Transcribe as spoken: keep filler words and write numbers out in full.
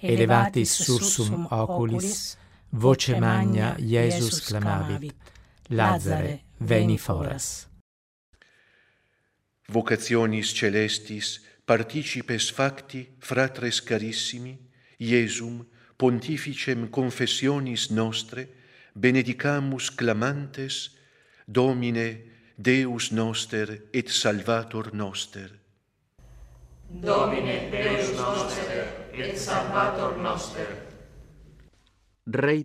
elevatis sursum oculis, voce magna Iesus clamavit, Lazare, veni foras. Vocationis celestis, participes facti, fratres carissimi, Iesum, pontificem confessionis nostre, benedicamus clamantes, Domine, Deus noster et Salvator noster. Domine Deus noster et Salvator noster. Rei